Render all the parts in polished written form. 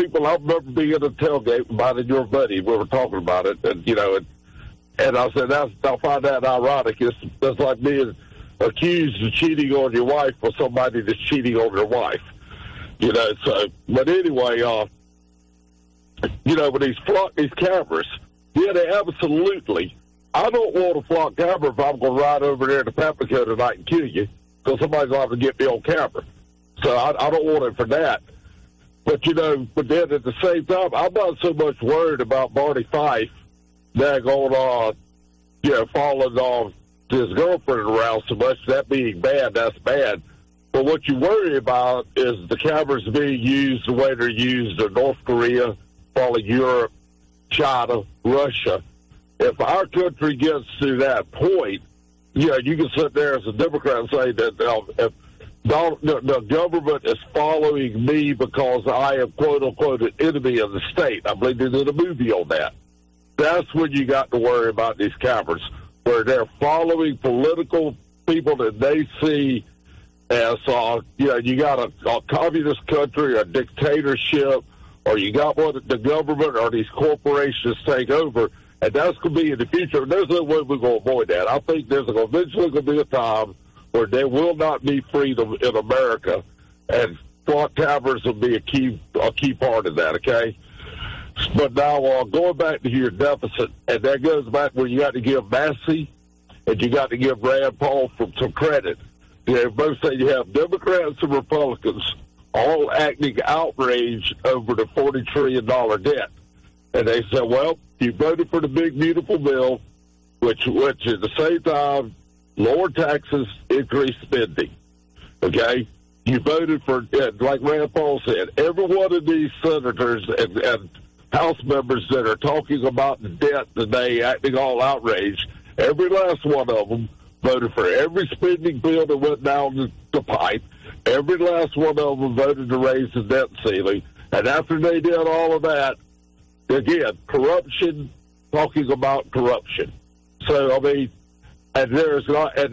people, I remember being at a tailgate with mine and your buddy. We were talking about it, and and I said, I find that ironic. That's like being accused of cheating on your wife or somebody that's cheating on their wife. So, but anyway, with these cameras, yeah, they absolutely. I don't want a flock camera if I'm going to ride over there to Pamlico tonight and kill you, because somebody's liable to get me on camera. So I don't want it for that. But, but then at the same time, I'm not so much worried about Barney Fife following his girlfriend around so much. That being bad, that's bad. But what you worry about is the cameras being used the way they're used in North Korea, probably Europe, China, Russia. If our country gets to that point, you can sit there as a Democrat and say that if the government is following me because I am, quote unquote, an enemy of the state. I believe they did a movie on that. That's when you got to worry about these cameras, where they're following political people that they see as, you got a communist country, a dictatorship, or you got the government or these corporations take over, and that's going to be in the future. There's no way we're going to avoid that. I think there's eventually going to be a time where there will not be freedom in America, and flock cameras will be a key part of that, okay? But now, going back to your deficit, and that goes back where you got to give Massey and you got to give Rand Paul some credit. They both say you have Democrats and Republicans all acting outraged over the $40 trillion debt. And they said, well, you voted for the big, beautiful bill, which at the same time, lower taxes, increase spending. Okay? You voted for, like Rand Paul said, every one of these senators and House members that are talking about the debt today, acting all outraged, every last one of them voted for every spending bill that went down the pipe. Every last one of them voted to raise the debt ceiling. And after they did all of that, again, corruption, talking about corruption. So, I mean, and there's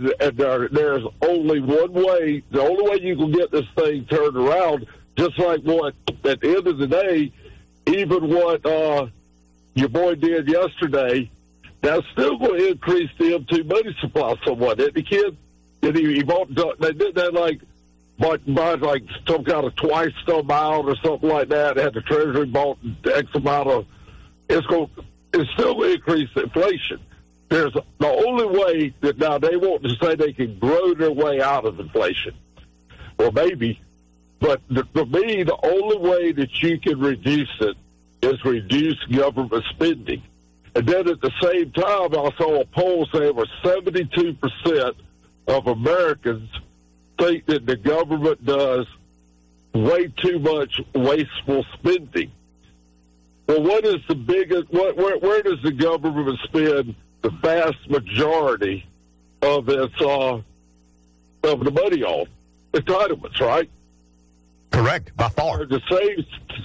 only one way. The only way you can get this thing turned around, just like what, at the end of the day, even what your boy did yesterday, that's still going to increase the M2 money supply somewhat, didn't he, kid? He bought, they did that like some kind of twice the amount or something like that. Had the Treasury bought X amount of, it's still going to increase inflation. There's the only way that now they want to say they can grow their way out of inflation. Well, maybe. But for me, the only way that you can reduce it is reduce government spending. And then at the same time, I saw a poll saying where 72% of Americans think that the government does way too much wasteful spending. Well, what is the biggest? Where does the government spend the vast majority of its of the money on? Entitlements, right? Correct, by far. The same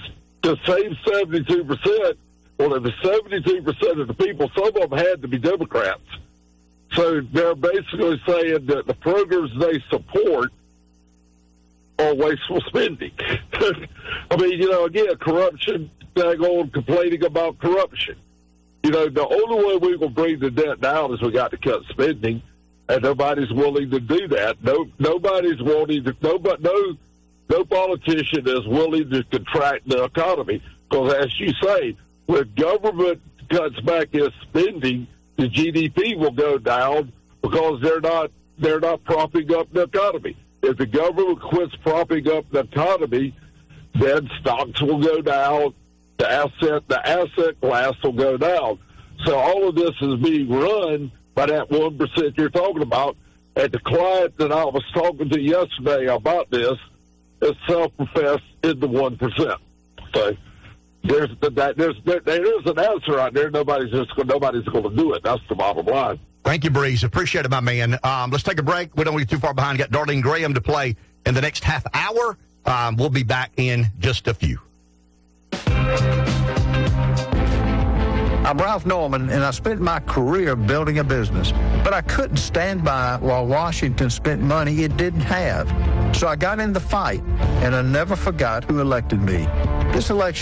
72%. Well, the 72% of the people, some of them had to be Democrats. So they're basically saying that the programs they support are wasteful spending. I mean, again, corruption, complaining about corruption. The only way we're going to bring the debt down is we got to cut spending, and nobody's willing to do that. Nobody's wanting to, no politician is willing to contract the economy, because as you say, when government cuts back its spending, the GDP will go down because they're not propping up the economy. If the government quits propping up the economy, then stocks will go down, the asset class will go down. So all of this is being run by that 1% you're talking about. And the client that I was talking to yesterday about this is self-professed in the 1%. So there's an answer out there. Nobody's going to do it. That's the bottom line. Thank you, Breeze. Appreciate it, my man. Let's take a break. We don't get too far behind. Got Darlene Graham to play in the next half hour. We'll be back in just a few. I'm Ralph Norman, and I spent my career building a business. But I couldn't stand by while Washington spent money it didn't have. So I got in the fight, and I never forgot who elected me. This election